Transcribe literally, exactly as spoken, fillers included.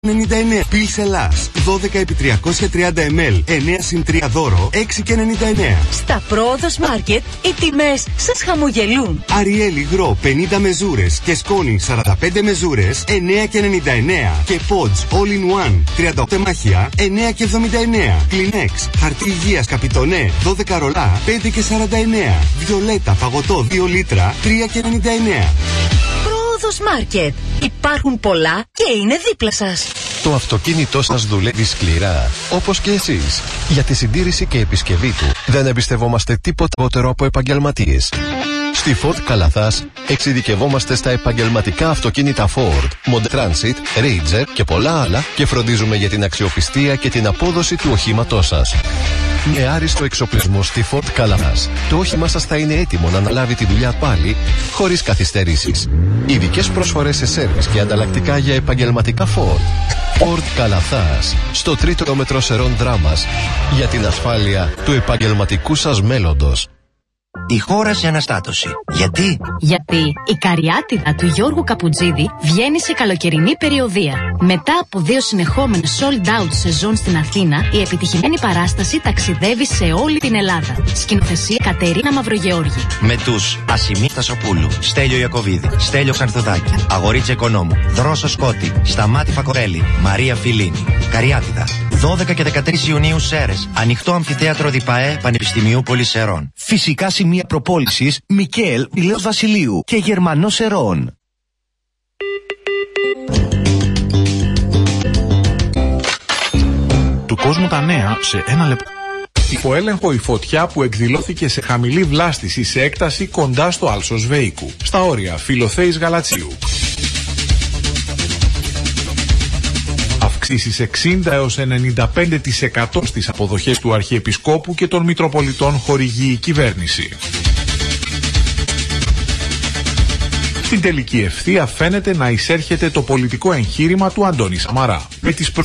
ενενήντα εννέα. Πιλς Ελλάς δώδεκα επί τριακόσια τριάντα μιλιλίτρα εννέα συν τρία δώρο έξι και ενενήντα εννέα. Στα Πρόοδος Μάρκετ οι τιμές σας χαμογελούν. Αριέλ υγρό πενήντα μεζούρες και σκόνη σαράντα πέντε μεζούρες εννέα και ενενήντα εννέα. Και Pods All in One τριάντα οκτώ μαχιά εννέα και εβδομήντα εννέα. Kleenex χαρτί υγείας Καπιτονέ δώδεκα ρολά πέντε και σαράντα εννέα. Βιολέτα παγωτό δύο λίτρα τρία και ενενήντα εννέα. Πρόοδος Μάρκετ. Υπάρχουν πολλά και είναι δίπλα σας. Το αυτοκίνητό σας δουλεύει σκληρά, όπως και εσείς. Για τη συντήρηση και επισκευή του δεν εμπιστευόμαστε τίποτα λιγότερο από επαγγελματίες. Στη Ford Καλαθάς εξειδικευόμαστε στα επαγγελματικά αυτοκίνητα Ford, Model Transit, Ranger και πολλά άλλα και φροντίζουμε για την αξιοπιστία και την απόδοση του οχήματός σας. Με άριστο εξοπλισμό στη Ford Καλαθάς, το όχημα σας θα είναι έτοιμο να αναλάβει τη δουλειά πάλι, χωρίς καθυστερήσεις. Ειδικές προσφορές σε σέρβις και ανταλλακτικά για επαγγελματικά Ford. Ford Καλαθάς, στο τρίτο μέτρο Σερών Δράμας, για την ασφάλεια του επαγγελματικού σας μέλλοντος. Η χώρα σε αναστάτωση. Γιατί? Γιατί η Καριάτιδα του Γιώργου Καπουτζίδη βγαίνει σε καλοκαιρινή περιοδεία. Μετά από δύο συνεχόμενες sold out σεζόν στην Αθήνα, η επιτυχημένη παράσταση ταξιδεύει σε όλη την Ελλάδα. Σκηνοθεσία Κατερίνα Μαυρογεώργη. Με τους Ασημί Τασοπούλου, Στέλιο Ιακωβίδη, Στέλιο Ξανθοδάκη, Αγορίτσε Οικονόμου, Δρόσο Σκότη, Σταμάτη Φακορέλη, Μαρία Φιλίνη. Καριάτιδα. δώδεκα και δεκατρείς Ιουνίου Σέρες. Ανοιχτό αμφιθέατρο ΔΙΠΑΕ Πανεπιστημίου Πολυσερών. Φυσικά σημεία προπόλησης Μικαέλ Πηλαίος Βασιλείου και Γερμανός Ερών. Του κόσμου τα νέα σε ένα λεπτό. Υποέλεγχο η φωτιά που εκδηλώθηκε σε χαμηλή βλάστηση σε έκταση κοντά στο άλσος Βέικου, στα όρια Φιλοθέης Γαλατσίου. Αυξήσεις εξήντα έως ενενήντα πέντε τοις εκατό στις αποδοχές του Αρχιεπισκόπου και των Μητροπολιτών χορηγεί η κυβέρνηση. Στην τελική ευθεία φαίνεται να εισέρχεται το πολιτικό εγχείρημα του Αντώνη Σαμαρά. Με τις